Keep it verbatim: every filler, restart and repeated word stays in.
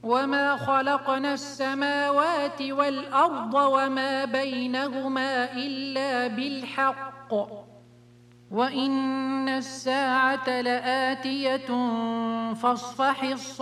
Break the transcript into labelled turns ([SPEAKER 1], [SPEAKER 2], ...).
[SPEAKER 1] وما خلقنا السماوات والأرض وما بينهما إلا بالحق وإن الساعة لآتية فاصفح الصفح